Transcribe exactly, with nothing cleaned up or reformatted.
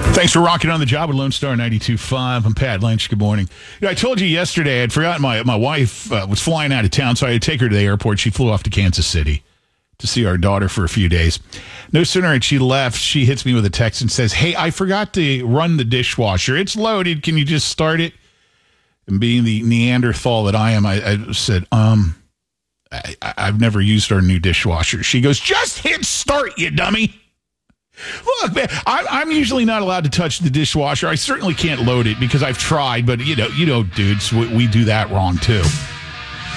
Thanks for rocking on the job with Lone Star ninety-two point five. I'm Pat Lynch. Good morning. You know, I told you yesterday I'd forgotten my, my wife uh, was flying out of town, so I had to take her to the airport. She flew off to Kansas City to see our daughter for a few days. No sooner had she left, she hits me with a text and says, "Hey, I forgot to run the dishwasher. It's loaded. Can you just start it?" And being the Neanderthal that I am, I, I said, um, I, I've never used our new dishwasher. She goes, "Just hit start, you dummy." Look, man, I, I'm usually not allowed to touch the dishwasher. I certainly can't load it because I've tried, but you know, you know, dudes, we, we do that wrong too.